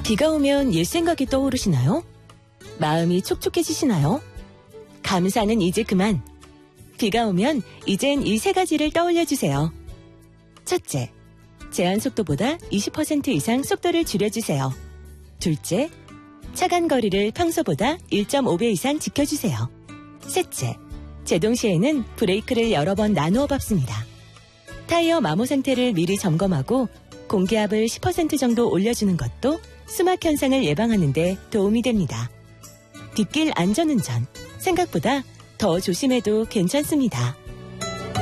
비가 오면 옛 생각이 떠오르시나요? 마음이 촉촉해지시나요? 감사는 이제 그만. 비가 오면 이젠 이 3가지를 떠올려주세요. 첫째, 제한 속도보다 20% 이상 속도를 줄여주세요. 둘째, 차간 거리를 평소보다 1.5배 이상 지켜주세요. 셋째, 제동 시에는 브레이크를 여러 번 나누어 밟습니다. 타이어 마모 상태를 미리 점검하고 공기압을 10% 정도 올려주는 것도 수막 현상을 예방하는 데 도움이 됩니다. 뒷길 안전운전, 생각보다 더 조심해도 괜찮습니다.